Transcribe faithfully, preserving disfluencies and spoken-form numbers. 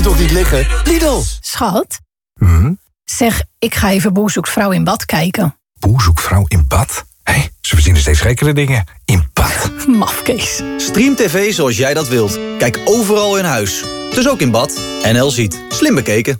je toch niet liggen? Lidl. Schat? Hm? Zeg, ik ga even Boer zoekt vrouw in bad kijken. Boer zoekt vrouw in bad? Hé, hey, ze verzinnen steeds gekkere dingen. In bad. Mafkees. Stream tv zoals jij dat wilt. Kijk overal in huis. Dus ook in bad. N L ziet. Slim bekeken.